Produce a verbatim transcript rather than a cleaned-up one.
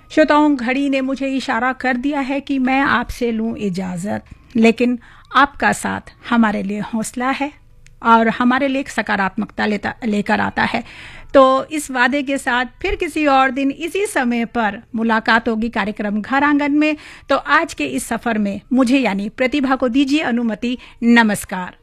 श्रोताओं, घड़ी ने मुझे इशारा कर दिया है कि मैं आपसे लूं इजाज़त, लेकिन आपका साथ हमारे लिए हौसला है और हमारे लिए एक सकारात्मकता लेता लेकर आता है। तो इस वादे के साथ फिर किसी और दिन इसी समय पर मुलाकात होगी कार्यक्रम घर आंगन में। तो आज के इस सफ़र में मुझे यानी प्रतिभा को दीजिए अनुमति। नमस्कार।